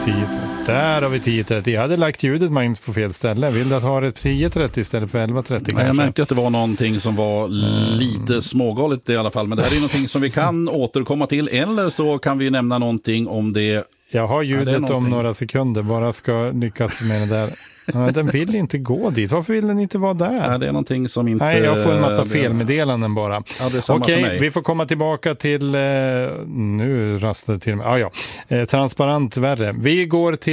10.30. Där har vi 10.30. Jag hade lagt ljudet, Magnus, på fel ställe. Vill du att ha det 10.30 istället för 11.30 kanske? Jag märkte att det var någonting som var lite smågaligt i alla fall. Men det här är någonting som vi kan återkomma till. Eller så kan vi nämna någonting om det. Jag har ljudet om några sekunder. Bara ska lyckas med det där. Den vill inte gå dit. Varför vill den inte vara där? Nej, det är någonting som inte... Nej, jag får en massa felmeddelanden bara. Ja, det är samma för mig. Vi får komma tillbaka till... nu rastade det till mig. Transparent värre. Vi går till